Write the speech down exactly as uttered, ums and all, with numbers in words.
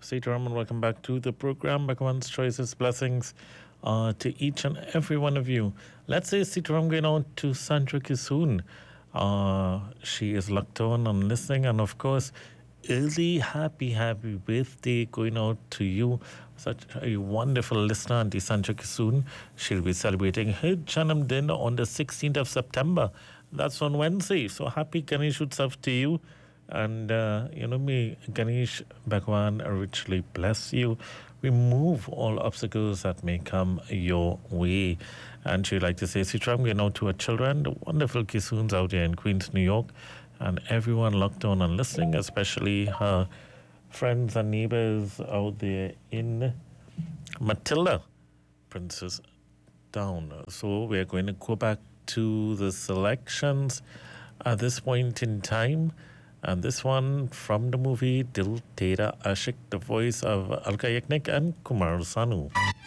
Sitaram, and welcome back to the program. Bhagwan's Choices, blessings uh, to each and every one of you. Let's say Sitaram going on to Sandra Kisoon. Uh, she is locked on and listening, and of course, early happy, happy birthday going out to you. Such a wonderful listener, Auntie Sandra Kisoon. She'll be celebrating her Janam Din on the sixteenth of September. That's on Wednesday. So happy Ganesh Utsav to you. And, uh, you know, may Ganesh Bhagwan richly bless you. Remove all obstacles that may come your way. And she'd like to say, Sitram, we know to her children, the wonderful Kisoons out there in Queens, New York, and everyone locked on and listening, especially her friends and neighbors out there in Matilda, Princess Down. So we're going to go back to the selections at this point in time. And this one from the movie Dil Tera Ashik, the voice of Alka Yagnik and Kumar Sanu.